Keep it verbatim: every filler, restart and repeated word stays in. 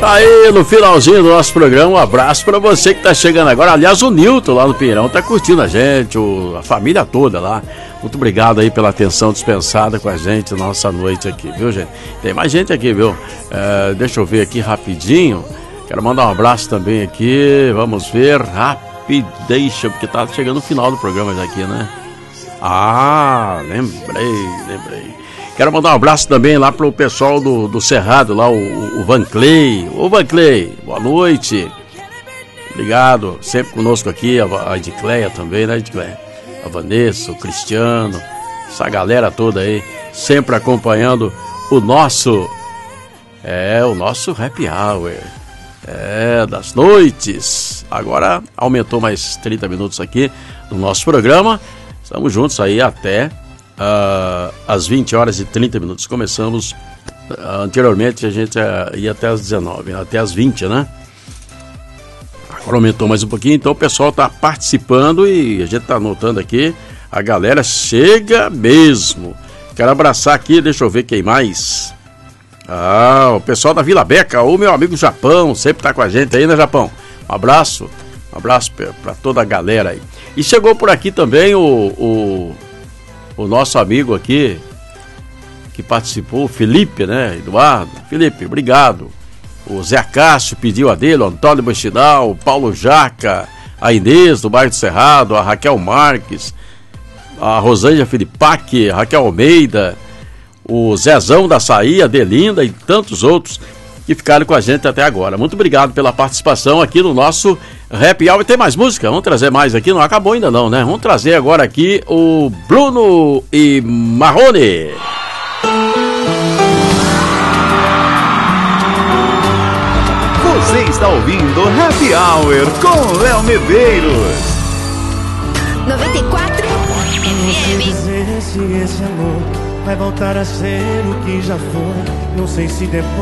Aí, no finalzinho do nosso programa, um abraço pra você que tá chegando agora. Aliás, o Nilton lá no Pinheirão tá curtindo a gente, o, a família toda lá. Muito obrigado aí pela atenção dispensada com a gente nossa noite aqui, viu, gente? Tem mais gente aqui, viu? É, deixa eu ver aqui rapidinho. Quero mandar um abraço também aqui. Vamos ver, rapideixa, porque tá chegando o final do programa já aqui, né? Ah, lembrei, lembrei. Quero mandar um abraço também lá pro pessoal do, do Cerrado, lá o, o Van Clay. Ô Van Clay, boa noite. Obrigado, sempre conosco aqui, a, a Edicleia também, né, Edicleia? A Vanessa, o Cristiano, essa galera toda aí, sempre acompanhando o nosso, é, o nosso happy hour, é, das noites. Agora aumentou mais trinta minutos aqui no nosso programa, estamos juntos aí até uh, às vinte horas e trinta minutos. Começamos, uh, anteriormente a gente uh, ia até às dezenove, até às vinte, né? Agora aumentou mais um pouquinho, então o pessoal está participando e a gente está anotando aqui, a galera chega mesmo. Quero abraçar aqui, deixa eu ver quem mais. Ah, o pessoal da Vila Beca, o meu amigo Japão, sempre está com a gente aí, né, Japão? Um abraço, um abraço para toda a galera aí. E chegou por aqui também o, o, o nosso amigo aqui, que participou, o Felipe, né, Eduardo? Felipe, obrigado. O Zé Cássio pediu a dele, o Antônio Bachinal, o Paulo Jaca, a Inês do bairro do Cerrado, a Raquel Marques, a Rosângela Filipac, a Raquel Almeida, o Zezão da Açaí, a Delinda e tantos outros que ficaram com a gente até agora. Muito obrigado pela participação aqui no nosso Happy Hour. Tem mais música? Vamos trazer mais aqui? Não acabou ainda não, né? Vamos trazer agora aqui o Bruno e Marrone. Você está ouvindo Happy Hour com Léo Medeiros. noventa e quatro F M. Se esse amor vai voltar a ser o que já foi, não sei se depois